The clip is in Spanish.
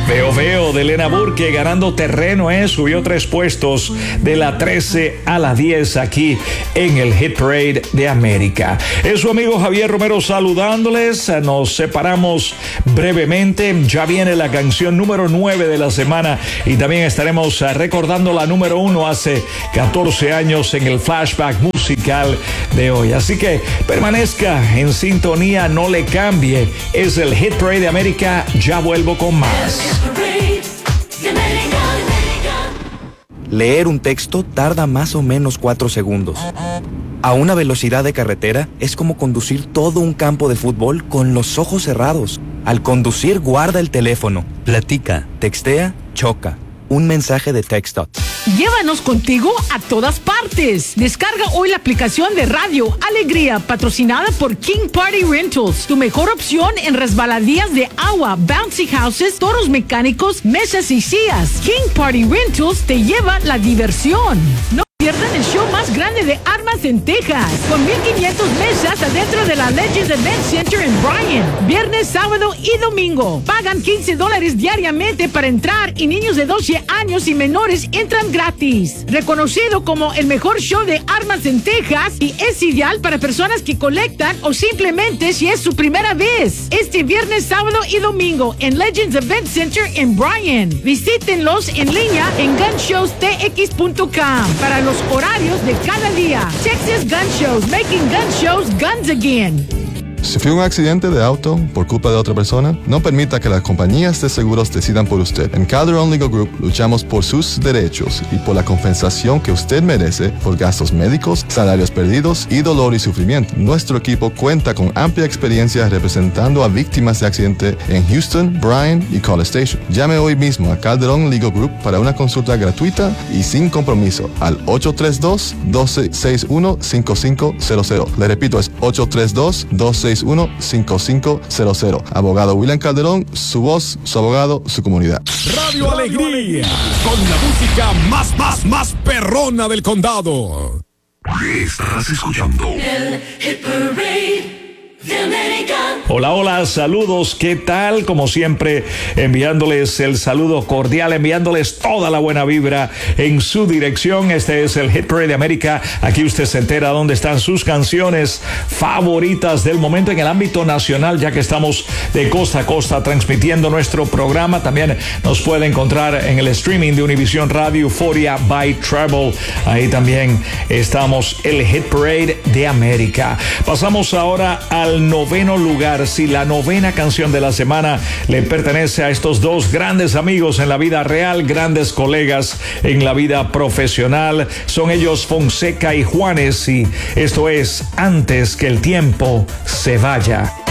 Veo de Elena Burke ganando terreno, subió 3 puestos de la 13 a la 10 aquí en el Hit Parade de América. Es su amigo Javier Romero saludándoles. Nos separamos brevemente. Ya viene la canción número 9 de la semana y también estaremos recordando la número 1 hace 14 años en el flashback musical de hoy. Así que permanezca en sintonía, no le cambie. Es el Hit Parade de América. Ya vuelvo con más. Leer un texto tarda más o menos 4 segundos. A una velocidad de carretera es como conducir todo un campo de fútbol con los ojos cerrados. Al conducir, guarda el teléfono, platica, textea, choca. Un mensaje de TxDOT. Llévanos contigo a todas partes. Descarga hoy la aplicación de Radio Alegría, patrocinada por King Party Rentals. Tu mejor opción en resbaladillas de agua, bouncy houses, toros mecánicos, mesas y sillas. King Party Rentals te lleva la diversión. No pierdan el show más grande de armas en Texas, con 1,500 mesas adentro de la Legends Event Center en Bryan. Viernes, sábado y domingo. Pagan $15 diariamente para entrar y niños de 12 años y menores entran gratis. Reconocido como el mejor show de armas en Texas y es ideal para personas que colectan o simplemente si es su primera vez. Este viernes, sábado y domingo en Legends Event Center en Bryan. Visítenlos en línea en gunshowstx.com para los horarios de cada día. Texas Gun Shows, making gun shows guns again. ¿Sufrió un accidente de auto por culpa de otra persona? No permita que las compañías de seguros decidan por usted. En Calderón Legal Group luchamos por sus derechos y por la compensación que usted merece por gastos médicos, salarios perdidos y dolor y sufrimiento. Nuestro equipo cuenta con amplia experiencia representando a víctimas de accidente en Houston, Bryan y College Station. Llame hoy mismo a Calderón Legal Group para una consulta gratuita y sin compromiso al 832-261-5500. Le repito, es 832-261-5500. Abogado William Calderón, su voz, su abogado, su comunidad. Radio Alegría, con la música más perrona del condado. Estás escuchando el Hit Parade de América. Hola, saludos, ¿qué tal? Como siempre, enviándoles el saludo cordial, enviándoles toda la buena vibra en su dirección. Este es el Hit Parade de América. Aquí usted se entera dónde están sus canciones favoritas del momento en el ámbito nacional, ya que estamos de costa a costa transmitiendo nuestro programa. También nos puede encontrar en el streaming de Univision Radio, Euphoria by Travel. Ahí también estamos, el Hit Parade de América. Pasamos ahora al 9º lugar. Si la 9ª canción de la semana le pertenece a estos dos grandes amigos en la vida real, grandes colegas en la vida profesional, son ellos Fonseca y Juanes, y esto es Antes que el tiempo se vaya.